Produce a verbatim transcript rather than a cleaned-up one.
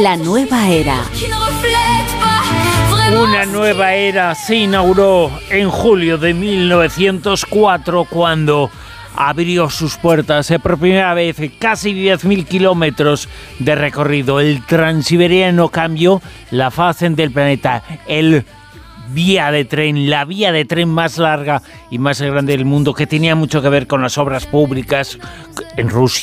La nueva era. Una nueva era se inauguró en julio de mil novecientos cuatro cuando abrió sus puertas eh, por primera vez, casi diez mil kilómetros de recorrido. El Transiberiano cambió la faz del planeta. El vía de tren, la vía de tren más larga y más grande del mundo, que tenía mucho que ver con las obras públicas en Rusia.